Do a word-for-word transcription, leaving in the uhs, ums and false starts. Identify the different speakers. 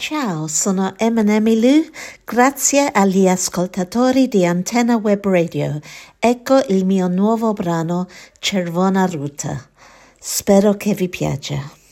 Speaker 1: Ciao, sono Eminem Lu, grazie agli ascoltatori di Antenna Web Radio. Ecco il mio nuovo brano Cervona Ruta. Spero che vi piaccia.